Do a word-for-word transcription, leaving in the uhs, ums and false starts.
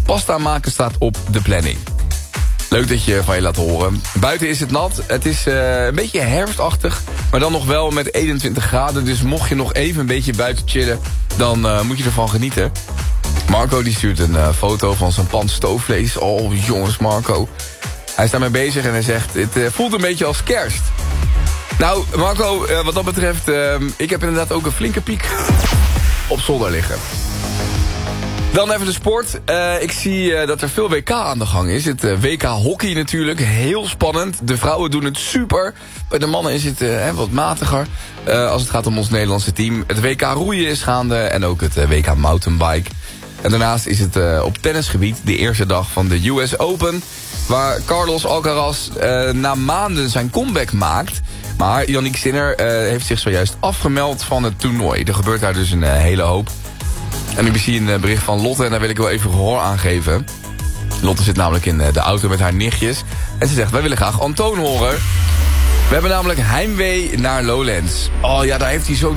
Pasta maken staat op de planning. Leuk dat je van je laat horen. Buiten is het nat. Het is uh, een beetje herfstachtig. Maar dan nog wel met eenentwintig graden. Dus mocht je nog even een beetje buiten chillen, dan uh, moet je ervan genieten. Marco die stuurt een uh, foto van zijn pan stoofvlees. Oh jongens, Marco. Hij is daarmee bezig en hij zegt, het uh, voelt een beetje als kerst. Nou, Marco, uh, wat dat betreft, uh, ik heb inderdaad ook een flinke piek op zolder liggen. Dan even de sport. Uh, ik zie uh, dat er veel W K aan de gang is. Het uh, W K hockey natuurlijk, heel spannend. De vrouwen doen het super. Bij de mannen is het uh, wat matiger. Uh, als het gaat om ons Nederlandse team. Het W K roeien is gaande en ook het uh, W K mountainbike. En daarnaast is het uh, op tennisgebied de eerste dag van de U S Open. Waar Carlos Alcaraz uh, na maanden zijn comeback maakt. Maar Yannick Sinner uh, heeft zich zojuist afgemeld van het toernooi. Er gebeurt daar dus een uh, hele hoop. En ik zie een bericht van Lotte en daar wil ik wel even gehoor aan geven. Lotte zit namelijk in de auto met haar nichtjes. En ze zegt, wij willen graag Antoon horen. We hebben namelijk heimwee naar Lowlands. Oh ja, daar heeft hij zo